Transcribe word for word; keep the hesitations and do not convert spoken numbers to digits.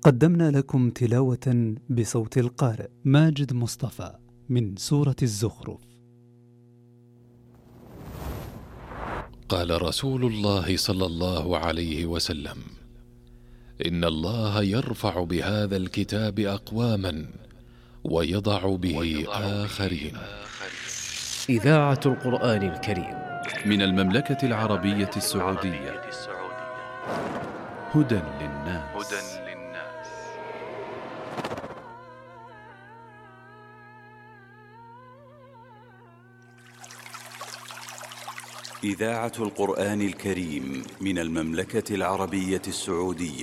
قدمنا لكم تلاوة بصوت القارئ ماجد مصطفى من سورة الزخرف. قال رسول الله صلى الله عليه وسلم: إن الله يرفع بهذا الكتاب أقواما ويضع به آخرين. إذاعة القرآن الكريم من المملكة العربية السعودية. هدى للناس. إذاعة القرآن الكريم من المملكة العربية السعودية.